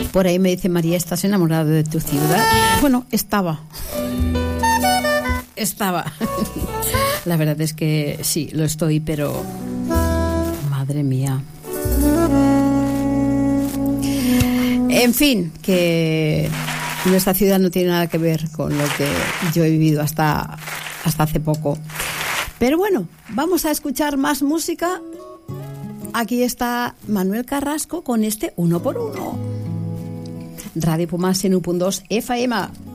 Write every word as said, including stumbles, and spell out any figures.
Por ahí me dice María, ¿estás enamorado de tu ciudad? Bueno, estaba. Estaba. La verdad es que sí, lo estoy, pero... Madre mía. En fin, que nuestra ciudad no tiene nada que ver con lo que yo he vivido hasta, hasta hace poco. Pero bueno, vamos a escuchar más música. Aquí está Manuel Carrasco con este Uno por Uno. Radio Pumas en u punt dos F M.